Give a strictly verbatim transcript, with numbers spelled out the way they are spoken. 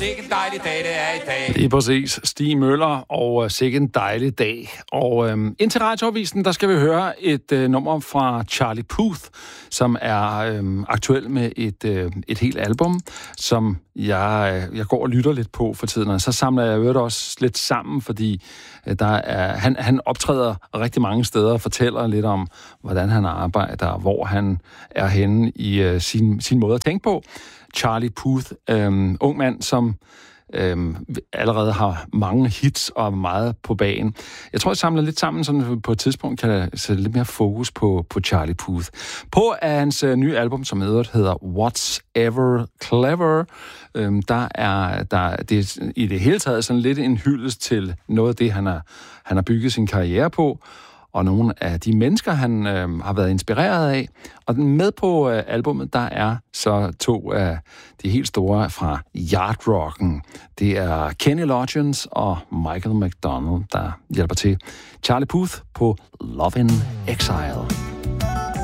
sikke en dejlig dag, det er i dag. Lige præcis. Stig Møller og uh, sikke en dejlig dag. Og øhm, indtil radioavisen, der skal vi høre et øh, nummer fra Charlie Puth, som er øhm, aktuel med et, øh, et helt album, som jeg, jeg går og lytter lidt på for tiden. Og så samler jeg øvrigt også lidt sammen, fordi øh, der er, han, han optræder rigtig mange steder og fortæller lidt om, hvordan han arbejder, hvor han er henne i øh, sin, sin måde at tænke på. Charlie Puth, øhm, ung mand, som øhm, allerede har mange hits og meget på banen. Jeg tror, jeg samler lidt sammen, sådan på et tidspunkt kan jeg sætte lidt mere fokus på, på Charlie Puth. På hans øh, nye album, som hedder What's Ever Clever, øhm, der er der, det er i det hele taget sådan lidt en hyldest til noget af det, han har, han har bygget sin karriere på, og nogle af de mennesker, han øh, har været inspireret af. Og med på øh, albummet, der er så to af de helt store fra yardrocken. Det er Kenny Loggins og Michael McDonald, der hjælper til. Charlie Puth på Love in Exile.